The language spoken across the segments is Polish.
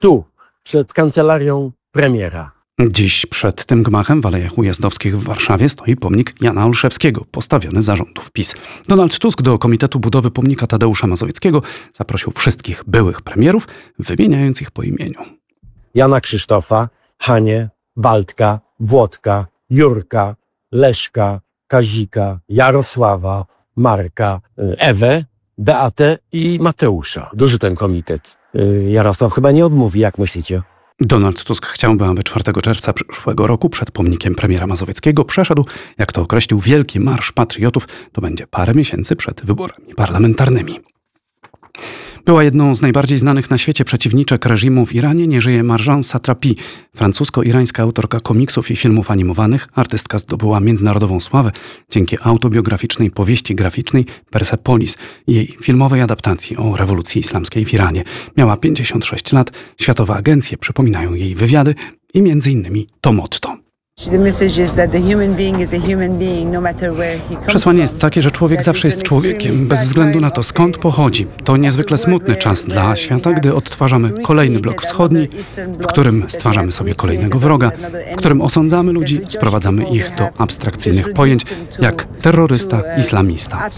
tu, przed kancelarią premiera. Dziś przed tym gmachem w Alejach Ujazdowskich w Warszawie stoi pomnik Jana Olszewskiego, postawiony za rządów PiS. Donald Tusk do Komitetu Budowy Pomnika Tadeusza Mazowieckiego zaprosił wszystkich byłych premierów, wymieniając ich po imieniu. Jana Krzysztofa, Hanię, Waldka, Włodka, Jurka, Leszka, Kazika, Jarosława, Marka, Ewę, Beatę i Mateusza. Duży ten komitet. Jarosław chyba nie odmówi, jak myślicie? Donald Tusk chciałby, aby 4 czerwca przyszłego roku przed pomnikiem premiera Mazowieckiego przeszedł, jak to określił, wielki marsz patriotów. To będzie parę miesięcy przed wyborami parlamentarnymi. Była jedną z najbardziej znanych na świecie przeciwniczek reżimu w Iranie. Nie żyje Marjan Satrapi, francusko-irańska autorka komiksów i filmów animowanych. Artystka zdobyła międzynarodową sławę dzięki autobiograficznej powieści graficznej Persepolis i jej filmowej adaptacji o rewolucji islamskiej w Iranie. Miała 56 lat. Światowe agencje przypominają jej wywiady i m.in. to motto. Przesłanie jest takie, że człowiek zawsze jest człowiekiem, bez względu na to, skąd pochodzi. To niezwykle smutny czas dla świata, gdy odtwarzamy kolejny blok wschodni, w którym stwarzamy sobie kolejnego wroga, w którym osądzamy ludzi, sprowadzamy ich do abstrakcyjnych pojęć, jak terrorysta, islamista.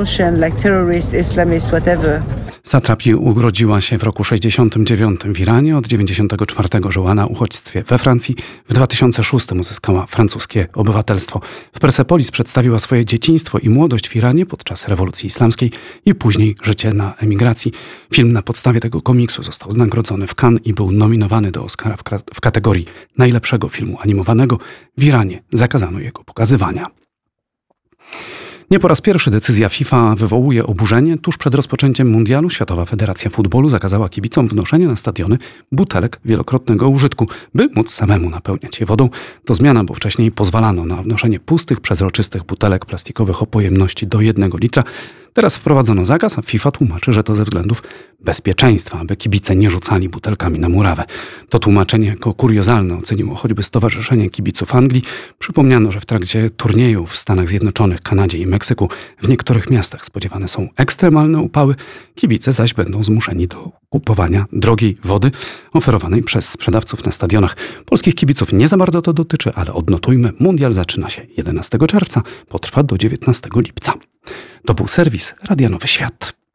Satrapi urodziła się w roku 69 w Iranie, od 94 żyła na uchodźstwie we Francji. W 2006 uzyskała francuskie obywatelstwo. W Persepolis przedstawiła swoje dzieciństwo i młodość w Iranie podczas rewolucji islamskiej i później życie na emigracji. Film na podstawie tego komiksu został nagrodzony w Cannes i był nominowany do Oscara w kategorii najlepszego filmu animowanego. W Iranie zakazano jego pokazywania. Nie po raz pierwszy decyzja FIFA wywołuje oburzenie. Tuż przed rozpoczęciem mundialu Światowa Federacja Futbolu zakazała kibicom wnoszenia na stadiony butelek wielokrotnego użytku, by móc samemu napełniać je wodą. To zmiana, bo wcześniej pozwalano na wnoszenie pustych, przezroczystych butelek plastikowych o pojemności do 1 litra. Teraz wprowadzono zakaz, a FIFA tłumaczy, że to ze względów bezpieczeństwa, aby kibice nie rzucali butelkami na murawę. To tłumaczenie jako kuriozalne oceniło choćby Stowarzyszenie Kibiców Anglii. Przypomniano, że w trakcie turniejów w Stanach Zjednoczonych, Kanadzie i Meksyku w niektórych miastach spodziewane są ekstremalne upały. Kibice zaś będą zmuszeni do kupowania drogiej wody oferowanej przez sprzedawców na stadionach. Polskich kibiców nie za bardzo to dotyczy, ale odnotujmy, mundial zaczyna się 11 czerwca, potrwa do 19 lipca. To był serwis Radia Nowy Świat.